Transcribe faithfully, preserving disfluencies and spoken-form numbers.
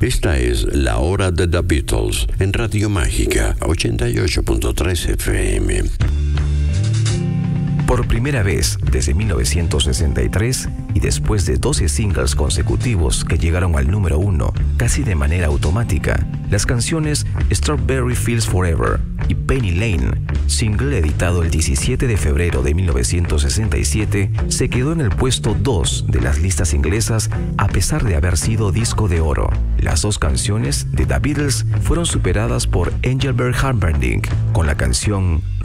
Esta es La Hora de The Beatles en Radio Mágica ochenta y ocho punto tres F M. Por primera vez desde mil novecientos sesenta y tres y después de doce singles consecutivos que llegaron al número uno casi de manera automática, las canciones Strawberry Fields Forever y Penny Lane, single editado el diecisiete de febrero de mil novecientos sesenta y siete, se quedó en el puesto dos de las listas inglesas a pesar de haber sido disco de oro. Las dos canciones de The Beatles fueron superadas por Engelbert Humperdinck con la canción